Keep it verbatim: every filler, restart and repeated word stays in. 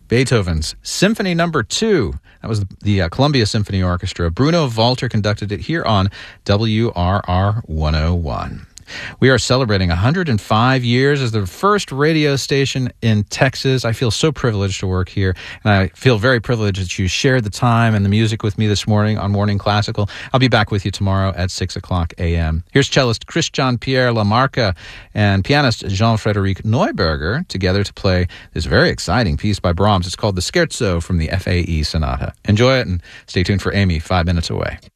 Beethoven's Symphony Number Two. That was the, the uh, Columbia Symphony Orchestra. Bruno Walter conducted it here on W R R one oh one. We are celebrating one hundred five years as the first radio station in Texas. I feel so privileged to work here, and I feel very privileged that you shared the time and the music with me this morning on Morning Classical. I'll be back with you tomorrow at six o'clock a.m. Here's cellist Christian-Pierre Lamarca and pianist Jean-Frédéric Neuberger together to play this very exciting piece by Brahms. It's called the Scherzo from the F A E Sonata. Enjoy it, and stay tuned for Amy, five minutes away.